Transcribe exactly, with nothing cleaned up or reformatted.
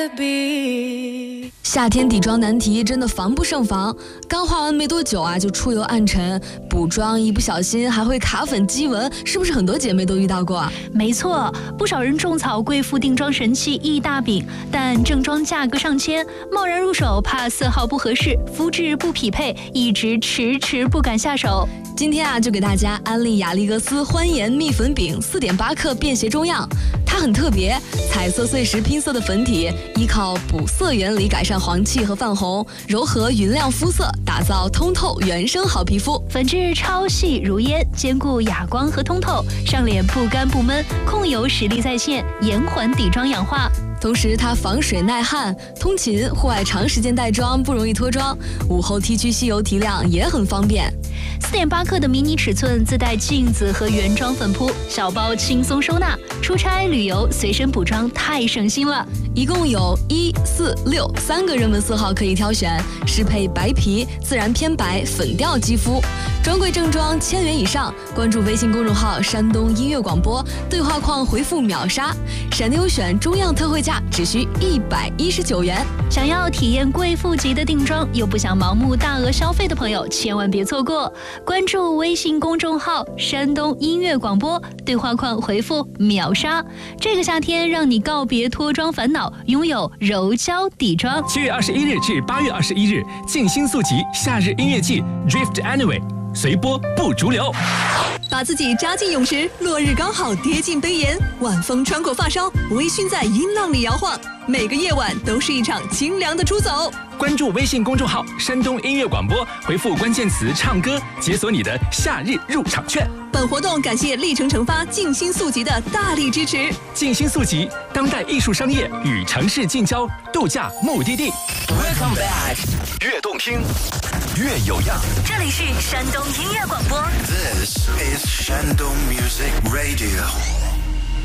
夏天底妆难题真的防不胜防，刚化完没多久啊就出油暗沉，补妆一不小心还会卡粉积纹，是不是很多姐妹都遇到过啊？ 没错，不少人种草贵妇定妆神器一大饼，但正装价格上千，贸然入手怕色号不合适，肤质不匹配，一直迟迟不敢下手。 今天啊就给大家安利雅丽格斯欢颜蜜粉饼 四点八 克便携中样，它很特别，彩色碎石拼色的粉体，依靠补色原理改善黄气和泛红，柔和匀亮肤色，打造通透原生好皮肤。 粉质超细如烟，兼顾哑光和通透，上脸不干不闷，控油实力在线，延缓底妆氧化。 同时它防水耐旱，通勤户外长时间带妆不容易脱妆，午后 T 区吸油提亮也很方便。 四点八 克的迷你尺寸，自带镜子和原装粉扑，小包轻松收纳，出差旅游随身补妆太省心了。 一共有一四六三个热门色号可以挑选，适配白皮、自然偏白、粉调肌肤。专柜正装千元以上，关注微信公众号山东音乐广播，对话框回复秒杀，闪电优选中样特惠价只需一百一十九元。 想要体验贵妇级的定妆，又不想盲目大额消费的朋友，千万别错过。关注微信公众号山东音乐广播，对话框回复秒杀。这个夏天让你告别脱妆烦恼，拥有柔焦底妆。 七月二十一日至八月二十一日，静心速集夏日音乐季 Drift Anyway， 随波不逐流。 把自己扎进泳池，落日刚好跌进杯沿，晚风穿过发梢，微醺在音浪里摇晃。每个夜晚都是一场清凉的出走。 关注微信公众号山东音乐广播，回复关键词唱歌，解锁你的夏日入场券。 本活动感谢历程成发静心速集的大力支持。 静心速集，当代艺术商业与城市近郊度假目的地。 Welcome back， 越动听，越有样。 这里是山东音乐广播。 This is Shandong Music Radio。